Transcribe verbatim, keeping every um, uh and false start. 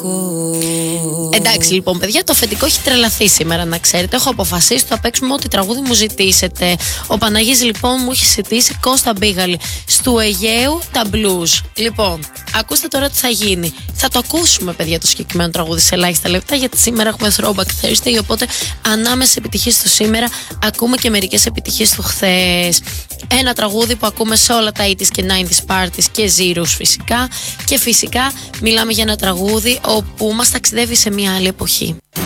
Εντάξει λοιπόν παιδιά, το αφεντικό έχει τρελαθεί σήμερα, να ξέρετε. Έχω αποφασίσει το θα παίξουμε ό,τι τραγούδι μου ζητήσετε. Ο Παναγής λοιπόν μου έχει ζητήσει Κώστα Μπίγαλη, Στου Αιγαίου τα blues. Λοιπόν, ακούστε τώρα τι θα γίνει. Θα το ακούσουμε παιδιά το συγκεκριμένο τραγούδι σε ελάχιστα λεπτά, γιατί σήμερα έχουμε Throwback Thursday, οπότε ανάμεσα επιτυχίες του σήμερα ακούμε και μερικές επιτυχίες του χθες. Ένα τραγούδι που ακούμε σε όλα τα ογδόντα και ενενήντα parties και zeros φυσικά. Και φυσικά μιλάμε για ένα τραγούδι όπου μας ταξιδεύει σε μια άλλη εποχή.